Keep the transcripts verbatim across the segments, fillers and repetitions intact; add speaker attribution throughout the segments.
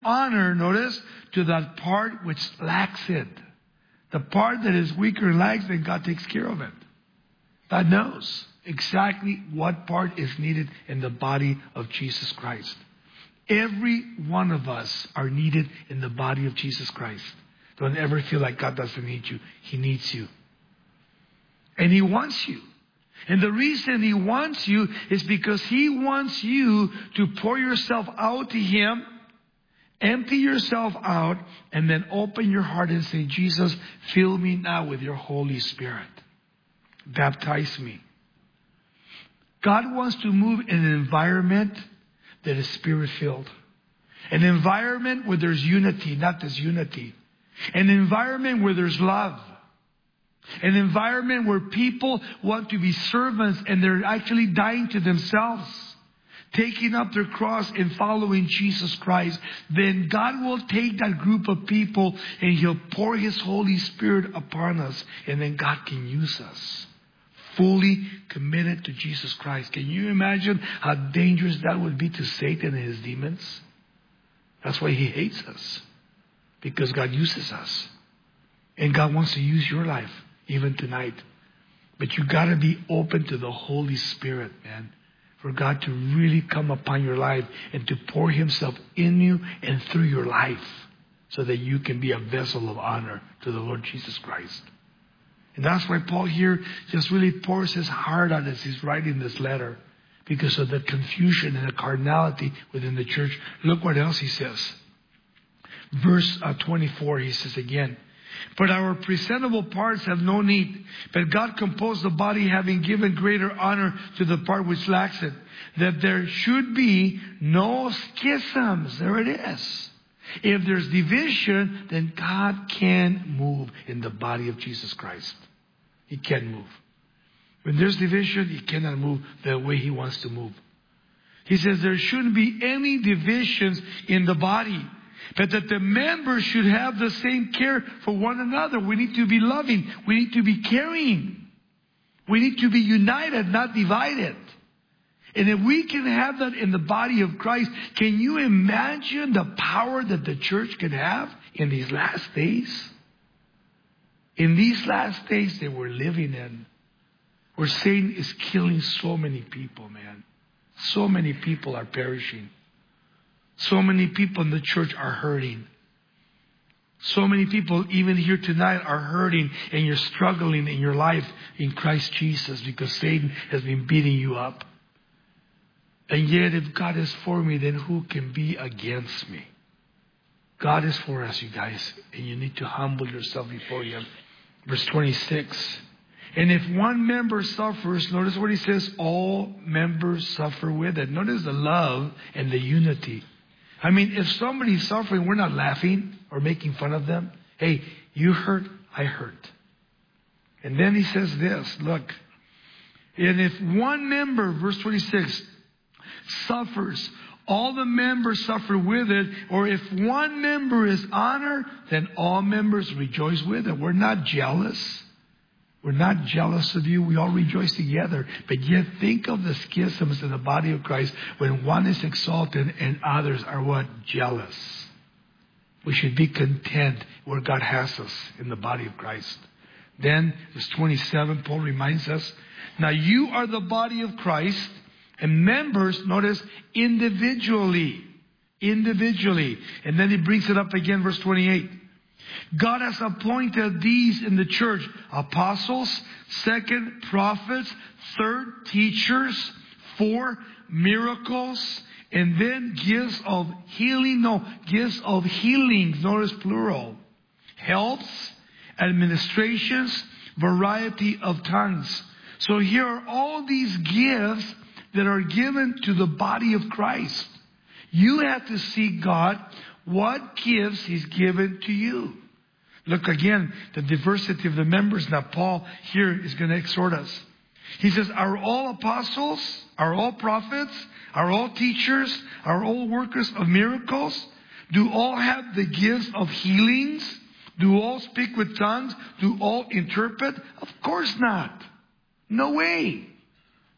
Speaker 1: honor, notice, to that part which lacks it. The part that is weaker and lacks, then God takes care of it. God knows exactly what part is needed in the body of Jesus Christ. Every one of us are needed in the body of Jesus Christ. Don't ever feel like God doesn't need you. He needs you. And He wants you. And the reason He wants you is because He wants you to pour yourself out to Him, empty yourself out, and then open your heart and say, Jesus, fill me now with your Holy Spirit. Baptize me. God wants to move in an environment that is Spirit-filled. An environment where there's unity, not disunity. An environment where there's love. An environment where people want to be servants and they're actually dying to themselves, taking up their cross and following Jesus Christ. Then God will take that group of people and He'll pour His Holy Spirit upon us. And then God can use us. Fully committed to Jesus Christ. Can you imagine how dangerous that would be to Satan and his demons? That's why he hates us. Because God uses us. And God wants to use your life, even tonight. But you got to be open to the Holy Spirit, man. For God to really come upon your life and to pour Himself in you and through your life. So that you can be a vessel of honor to the Lord Jesus Christ. And that's why Paul here just really pours his heart out as he's writing this letter. Because of the confusion and the carnality within the church. Look what else he says. Verse uh, twenty-four, he says again, but our presentable parts have no need. But God composed the body, having given greater honor to the part which lacks it. That there should be no schisms. There it is. If there's division, then God can move in the body of Jesus Christ. He can move. When there's division, He cannot move the way He wants to move. He says there shouldn't be any divisions in the body, but that the members should have the same care for one another. We need to be loving. We need to be caring. We need to be united, not divided. And if we can have that in the body of Christ, can you imagine the power that the church can have in these last days? In these last days that we're living in, where Satan is killing so many people, man. So many people are perishing. So many people in the church are hurting. So many people, even here tonight, are hurting, and you're struggling in your life in Christ Jesus because Satan has been beating you up. And yet, if God is for me, then who can be against me? God is for us, you guys, and you need to humble yourself before Him. Verse twenty-six. And if one member suffers, notice what he says, all members suffer with it. Notice the love and the unity. I mean, if somebody's suffering, we're not laughing or making fun of them. Hey, you hurt, I hurt. And then he says this, look. And if one member, verse twenty-six, suffers, all the members suffer with it. Or if one member is honored, then all members rejoice with it. We're not jealous. We're not jealous of you. We all rejoice together. But yet think of the schisms in the body of Christ when one is exalted and others are what? Jealous. We should be content where God has us in the body of Christ. Then, verse twenty-seven, Paul reminds us, now you are the body of Christ and members, notice, individually. Individually. And then he brings it up again, verse twenty-eight. God has appointed these in the church, apostles, second, prophets, third, teachers, four, miracles, and then gifts of healing, no, gifts of healing, notice plural, helps, administrations, variety of tongues. So here are all these gifts that are given to the body of Christ. You have to see God, what gifts He's given to you. Look again, the diversity of the members. Now Paul here is going to exhort us. He says, are all apostles? Are all prophets? Are all teachers? Are all workers of miracles? Do all have the gifts of healings? Do all speak with tongues? Do all interpret? Of course not. No way.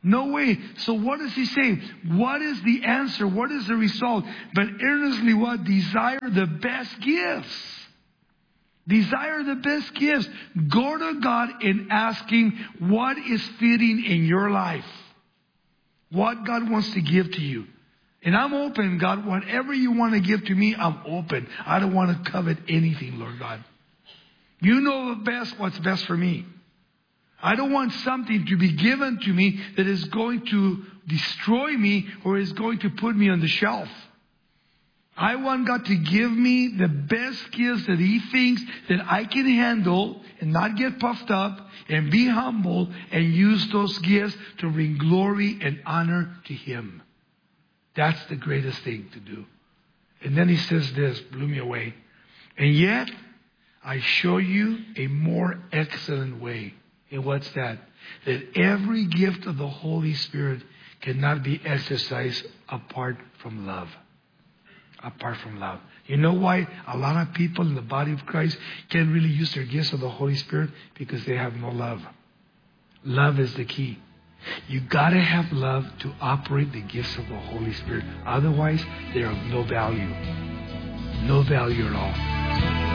Speaker 1: No way. So what does he say? What is the answer? What is the result? But earnestly what? Desire the best gifts. Desire the best gifts. Go to God in asking what is fitting in your life. What God wants to give to you. And I'm open, God. Whatever you want to give to me, I'm open. I don't want to covet anything, Lord God. You know the best, what's best for me. I don't want something to be given to me that is going to destroy me or is going to put me on the shelf. I want God to give me the best gifts that He thinks that I can handle and not get puffed up and be humble and use those gifts to bring glory and honor to Him. That's the greatest thing to do. And then He says this, blew me away. And yet, I show you a more excellent way. And what's that? That every gift of the Holy Spirit cannot be exercised apart from love. Apart from love. You know why a lot of people in the body of Christ can't really use their gifts of the Holy Spirit? Because they have no love. Love is the key. You gotta have love to operate the gifts of the Holy Spirit. Otherwise, they are of no value. No value at all.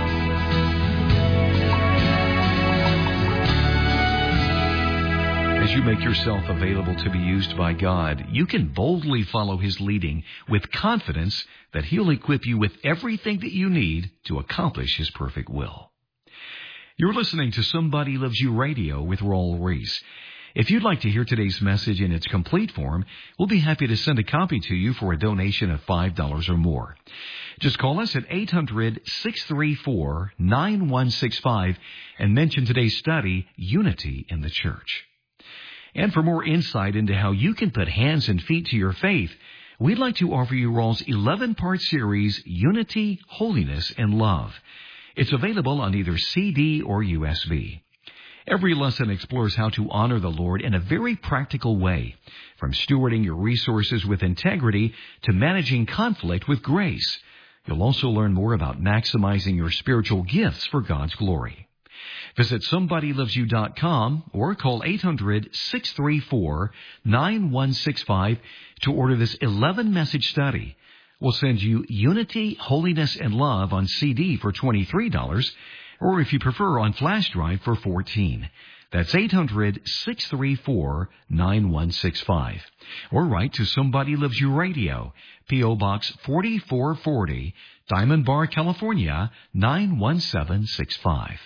Speaker 2: As you make yourself available to be used by God, you can boldly follow His leading with confidence that He'll equip you with everything that you need to accomplish His perfect will. You're listening to Somebody Loves You Radio with Raul Ries. If you'd like to hear today's message in its complete form, we'll be happy to send a copy to you for a donation of five dollars or more. Just call us at eight hundred, six three four, nine one six five and mention today's study, Unity in the Church. And for more insight into how you can put hands and feet to your faith, we'd like to offer you Raul's eleven-part series, Unity, Holiness, and Love. It's available on either C D or U S B. Every lesson explores how to honor the Lord in a very practical way, from stewarding your resources with integrity to managing conflict with grace. You'll also learn more about maximizing your spiritual gifts for God's glory. Visit somebody loves you dot com or call eight hundred, six three four, nine one six five to order this eleven-message study. We'll send you Unity, Holiness, and Love on C D for twenty-three dollars, or if you prefer, on flash drive for fourteen dollars. That's eight hundred, six three four, nine one six five. Or write to Somebody Loves You Radio, P O Box forty-four forty, Diamond Bar, California, nine one seven six five.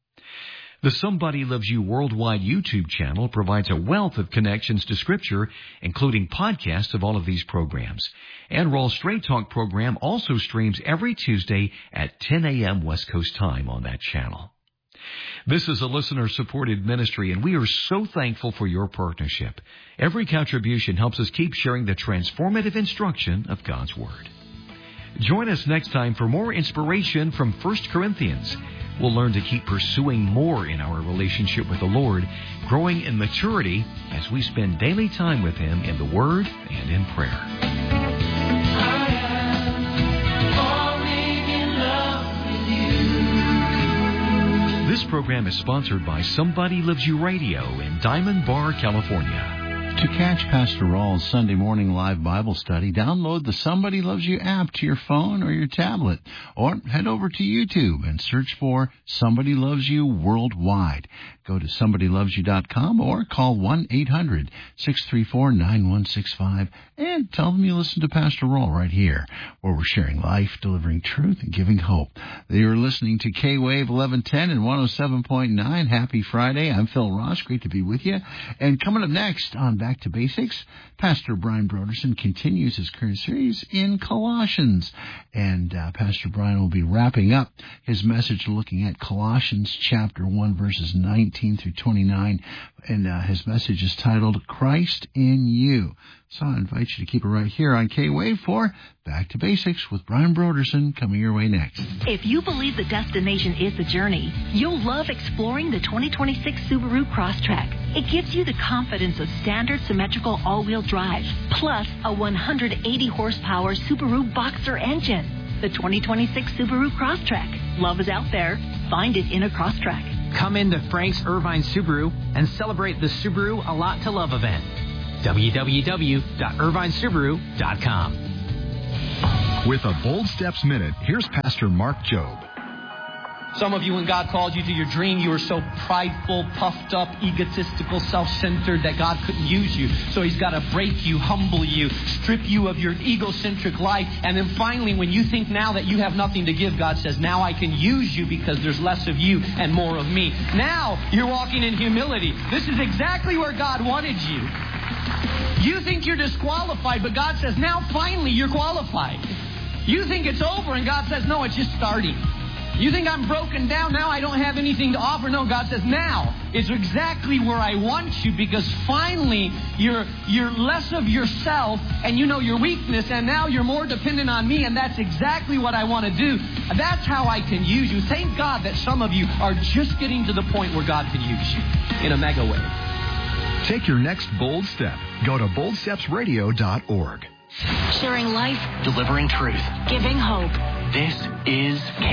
Speaker 2: The Somebody Loves You Worldwide YouTube channel provides a wealth of connections to Scripture, including podcasts of all of these programs. And Raul's Straight Talk program also streams every Tuesday at ten a.m. West Coast time on that channel. This is a listener-supported ministry, and we are so thankful for your partnership. Every contribution helps us keep sharing the transformative instruction of God's Word. Join us next time for more inspiration from First Corinthians. We'll learn to keep pursuing more in our relationship with the Lord, growing in maturity as we spend daily time with Him in the Word and in prayer.
Speaker 3: I am falling in love with you.
Speaker 2: This program is sponsored by Somebody Loves You Radio in Diamond Bar, California.
Speaker 4: To catch Pastor Raul's Sunday morning live Bible study, download the Somebody Loves You app to your phone or your tablet, or head over to YouTube and search for Somebody Loves You Worldwide. Go to somebody loves you dot com or call one eight hundred, six three four, nine one six five and tell them you listen to Pastor Raul right here, where we're sharing life, delivering truth, and giving hope. You're listening to K-Wave eleven ten and one oh seven point nine. Happy Friday. I'm Phil Ross. Great to be with you. And coming up next on Back to Basics, Pastor Brian Broderson continues his current series in Colossians. And uh, Pastor Brian will be wrapping up his message looking at Colossians chapter one, verses nineteen through twenty-nine. And uh, his message is titled, Christ in You. So I invite you to keep it right here on K-Wave for Back to Basics with Brian Broderson, coming your way next.
Speaker 5: If you believe the destination is the journey, you'll love exploring the twenty twenty-six Subaru Crosstrek. It gives you the confidence of standard symmetrical all-wheel drive, plus a one hundred eighty horsepower Subaru Boxer engine. The twenty twenty-six Subaru Crosstrek. Love is out there. Find it in a Crosstrek.
Speaker 6: Come into Frank's Irvine Subaru and celebrate the Subaru A Lot to Love event. w w w dot irvine subaru dot com.
Speaker 7: With a Bold Steps Minute, here's Pastor Mark Jobe.
Speaker 8: Some of you, when God called you to your dream, you were so prideful, puffed up, egotistical, self-centered that God couldn't use you. So He's got to break you, humble you, strip you of your egocentric life. And then finally, when you think now that you have nothing to give, God says, now I can use you because there's less of you and more of me. Now you're walking in humility. This is exactly where God wanted you. You think you're disqualified, but God says, now finally you're qualified. You think it's over, and God says, no, it's just starting. You think I'm broken down now, I don't have anything to offer. No, God says, now is exactly where I want you, because finally you're you're less of yourself and you know your weakness, and now you're more dependent on me, and that's exactly what I want to do. That's how I can use you. Thank God that some of you are just getting to the point where God can use you in a mega way.
Speaker 7: Take your next bold step. Go to bold steps radio dot org.
Speaker 5: Sharing life,
Speaker 9: Delivering truth.
Speaker 5: giving hope.
Speaker 9: This is